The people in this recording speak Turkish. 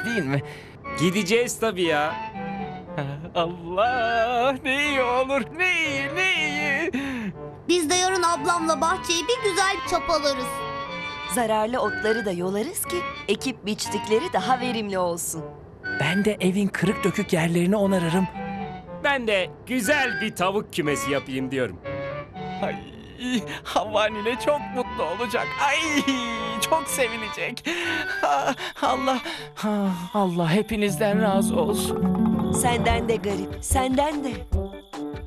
değil mi? Gideceğiz tabii ya. Allah, ne iyi olur, ne iyi, ne iyi. Biz de yarın ablamla bahçeyi bir güzel çapalarız. Zararlı otları da yolarız ki ekip biçtikleri daha verimli olsun. Ben de evin kırık dökük yerlerini onarırım. Ben de güzel bir tavuk kümesi yapayım diyorum. Ay, Havva Nine çok mutlu olacak. Ay, çok sevinecek. Allah hepinizden razı olsun. Senden de garip, senden de.